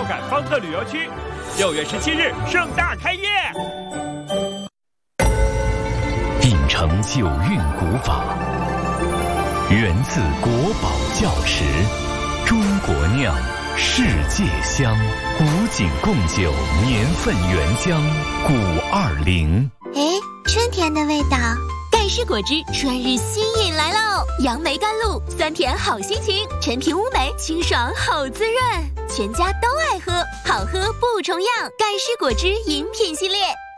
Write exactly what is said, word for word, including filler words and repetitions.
六感方特旅游区，六月十七日盛大开业。 秉承九韵古法，源自国宝窖池，中国酿，世界香，古井贡酒年份原浆，古二零。 哎，春天的味道。 盖世果汁春日新饮来喽！杨梅甘露，酸甜好心情；陈皮乌梅，清爽好滋润，全家都爱喝，好喝不重样。盖世果汁饮品系列。